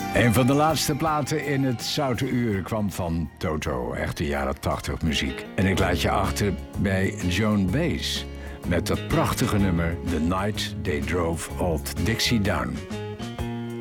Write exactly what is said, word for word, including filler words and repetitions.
Een van de laatste platen in het Zoute Uur kwam van Toto, echte jaren tachtig muziek. En ik laat je achter bij Joan Baez met dat prachtige nummer The Night They Drove Old Dixie Down.